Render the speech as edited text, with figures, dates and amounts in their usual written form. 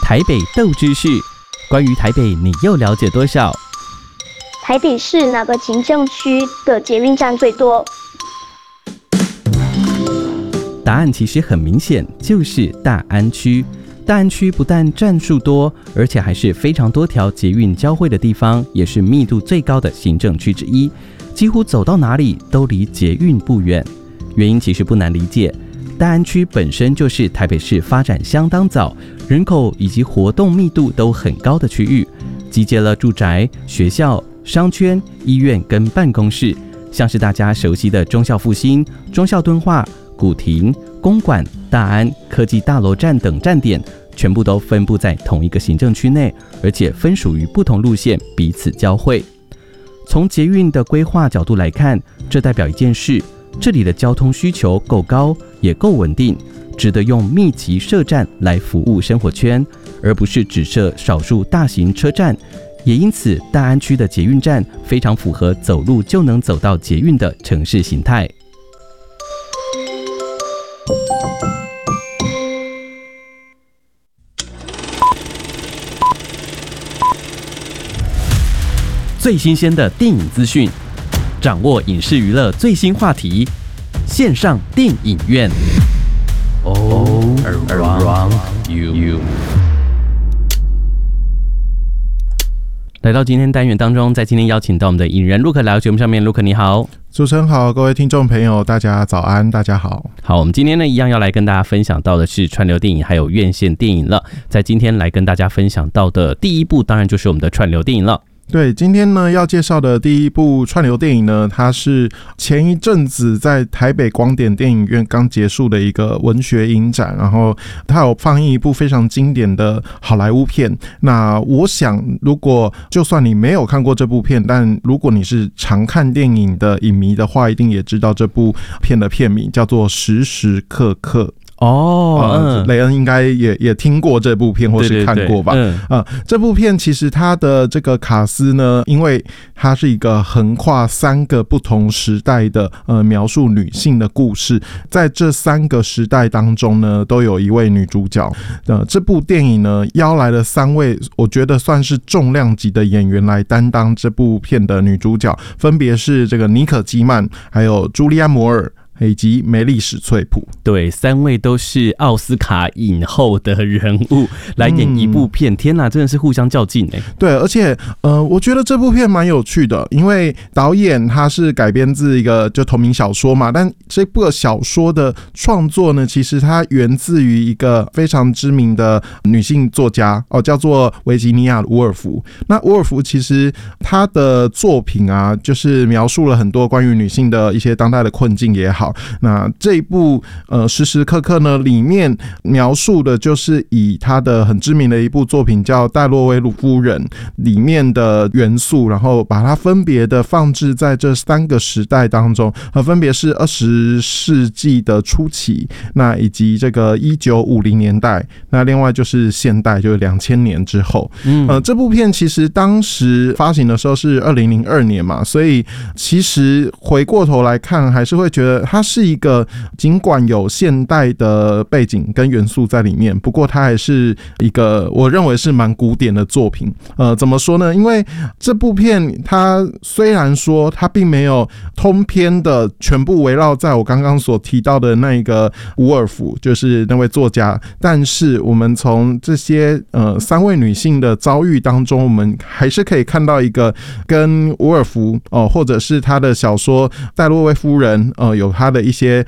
台北斗知识，关于台北你又了解多少？ 台北市哪个行政区的捷运站最多？ 答案其实很明显，就是大安区。大安区不但站数多，而且还是非常多条捷运交汇的地方，也是密度最高的行政区之一，几乎走到哪里都离捷运不远。原因其实不难理解，大安区本身就是台北市发展相当早，人口以及活动密度都很高的区域，集结了住宅、学校、商圈、医院跟办公室，像是大家熟悉的忠孝复兴、忠孝敦化、古亭、公馆、大安、科技大楼站等站点，全部都分布在同一个行政区内，而且分属于不同路线，彼此交汇。从捷运的规划角度来看，这代表一件事，这里的交通需求够高，也够稳定，值得用密集设站来服务生活圈，而不是只设少数大型车站。也因此，大安区的捷运站非常符合走路就能走到捷运的城市形态。最新鲜的电影资讯，掌握影视娱乐最新话题，线上电影院。All around you。来到今天单元当中，在今天邀请到我们的影人陆可来到节目上面。陆可你好。 主持人好，各位听众朋友大家早安，大家好。 好，我们今天呢一样要来跟大家分享到的是串流电影还有院线电影了。在今天来跟大家分享到的第一部当然就是我们的串流电影了。 对，今天呢要介绍的第一部串流电影呢，它是前一阵子在台北光点电影院刚结束的一个文学影展，然后它有放映一部非常经典的好莱坞片。那我想，如果就算你没有看过这部片，但如果你是常看电影的影迷的话，一定也知道这部片的片名叫做《时时刻刻》。雷恩应该也听过这部片或是看过吧。这部片其实它的这个卡司呢，因为它是一个横跨3个不同时代的描述女性的故事，在这3个时代当中呢，都有一位女主角。这部电影呢邀来了3位我觉得算是重量级的演员来担当这部片的女主角，分别是这个妮可基曼、还有朱莉安摩尔以及梅丽史翠普。 对，3位都是奥斯卡影后的人物来演一部片，天哪，真的是互相较劲。 对，而且我觉得这部片蛮有趣的，因为导演他是改编自一个就同名小说嘛，但这部小说的创作呢，其实它源自于一个非常知名的女性作家叫做维吉尼亚·伍尔夫。那伍尔夫其实他的作品啊，就是描述了很多关于女性的一些当代的困境也好。那这一部时时刻刻呢，里面描述的就是以他的很知名的一部作品叫《戴洛威夫人》里面的元素，然后把它分别的放置在这3个时代当中，分别是20世纪的初期，那以及这个1950年代，那另外就是现代，就是2000年之后。这部片其实当时发行的时候是2002年嘛，所以其实回过头来看，还是会觉得它是一个尽管有现代的背景跟元素在里面，不过它还是一个我认为是蛮古典的作品。怎么说呢？因为这部片它虽然说它并没有通篇的全部围绕在我刚刚所提到的那一个伍尔夫，就是那位作家，但是我们从这些3位女性的遭遇当中，我们还是可以看到一个跟伍尔夫或者是他的小说《戴洛威夫人》有他的一些